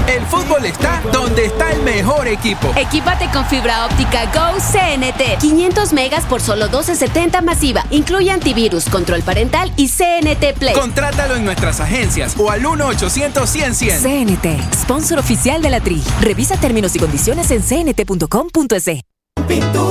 El fútbol está donde está el mejor equipo. Equípate con fibra óptica Go CNT. 500 megas por solo $12.70 masiva. Incluye antivirus, control parental y CNT Play. Contrátalo en nuestras agencias o al 1-800-100-100. CNT, sponsor oficial de la Tri. Revisa términos y condiciones en cnt.com.es.